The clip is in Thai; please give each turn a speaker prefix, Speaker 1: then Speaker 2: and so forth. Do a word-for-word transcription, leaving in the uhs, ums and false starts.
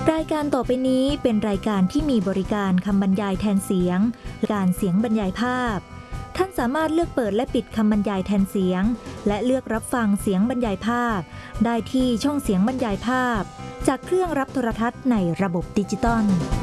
Speaker 1: รายการต่อไปนี้เป็นรายการที่มีบริการคำบรรยายแทนเสียงการเสียงบรรยายภาพท่านสามารถเลือกเปิดและปิดคำบรรยายแทนเสียงและเลือกรับฟังเสียงบรรยายภาพได้ที่ช่องเสียงบรรยายภาพจากเครื่องรับโทรทัศน์ในระบบดิจิตอล